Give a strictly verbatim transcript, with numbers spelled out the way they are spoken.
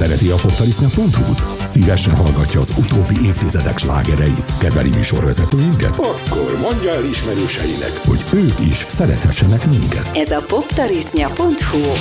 Szereti a poptarisznya pont hu-t? Szívesen hallgatja az utóbbi évtizedek slágereit? Kedveli műsorvezetőinket? Akkor mondja el ismerőseinek, hogy ők is szerethessenek minket. Ez a poptarisznya pont hu.